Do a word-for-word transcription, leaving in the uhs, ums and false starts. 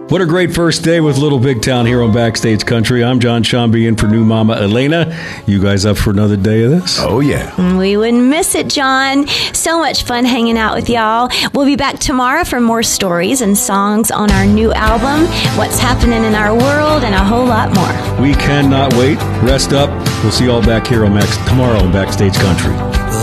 What a great first day with Little Big Town here on Backstage Country. I'm John Shambi in for new Mama Elena. You guys up for another day of this? Oh, yeah. We wouldn't miss it, John. So much fun hanging out with y'all. We'll be back tomorrow for more stories and songs on our new album, what's happening in our world, and a whole lot more. We cannot wait. Rest up. We'll see you all back here on Max tomorrow on Backstage Country.